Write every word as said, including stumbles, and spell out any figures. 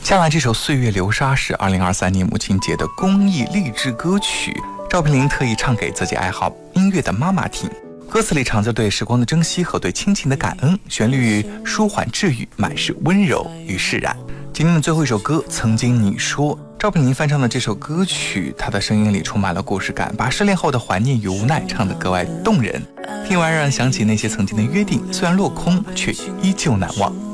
下来这首《岁月流沙》是二零二三年母亲节的公益励志歌曲，赵萍玲特意唱给自己爱好音乐的妈妈听。歌词里藏着对时光的珍惜和对亲情的感恩，旋律舒缓治愈，满是温柔与释然。今天的最后一首歌《曾经你说》，赵萍玲翻唱的这首歌曲，她的声音里充满了故事感，把失恋后的怀念与无奈唱得格外动人。听完让人想起那些曾经的约定，虽然落空，却依旧难忘。